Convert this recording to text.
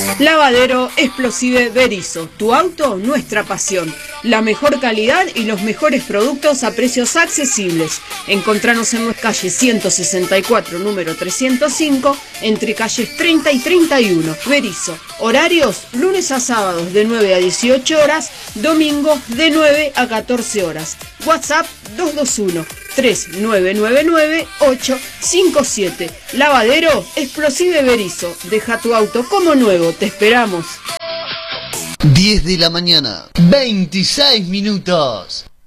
Lavadero Explosive Berisso, tu auto, nuestra pasión. La mejor calidad y los mejores productos a precios accesibles. Encontranos en nuestra calle 164, número 305, entre calles 30 y 31. Berisso. Horarios, lunes a sábados de 9 a 18 horas, domingos de 9 a 14 horas. WhatsApp 221-3999-857. Lavadero Explosive Berisso. Deja tu auto como nuevo, te esperamos. 10 de la mañana, 26 minutos.